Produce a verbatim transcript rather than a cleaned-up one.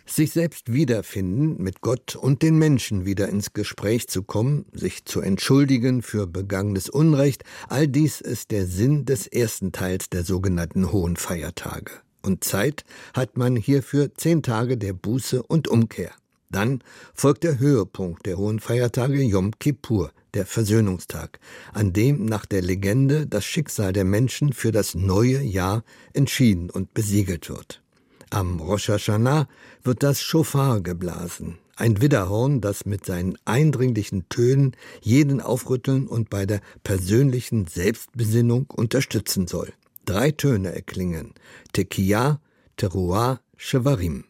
Sich selbst wiederfinden, mit Gott und den Menschen wieder ins Gespräch zu kommen, sich zu entschuldigen für begangenes Unrecht, all dies ist der Sinn des ersten Teils der sogenannten Hohen Feiertage. Und Zeit hat man hierfür zehn Tage der Buße und Umkehr. Dann folgt der Höhepunkt der Hohen Feiertage, Jom Kippur, der Versöhnungstag, an dem nach der Legende das Schicksal der Menschen für das neue Jahr entschieden und besiegelt wird. Am Rosh Hashanah wird das Schofar geblasen, ein Widderhorn, das mit seinen eindringlichen Tönen jeden aufrütteln und bei der persönlichen Selbstbesinnung unterstützen soll. Drei Töne erklingen: Tekiah, Teruah, Shevarim.